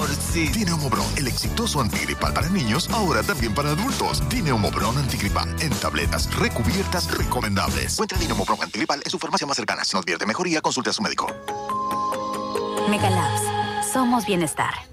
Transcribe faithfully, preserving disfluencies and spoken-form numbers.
amor, sí. Dineumobron, el exitoso antigripal para niños, ahora también para adultos. Dineumobron antigripal, en tabletas recubiertas recomendables. Encuentra Dineumobron antigripal en su farmacia más cercana. Si no advierte mejoría, consulte a su médico. Megalabs. Somos bienestar.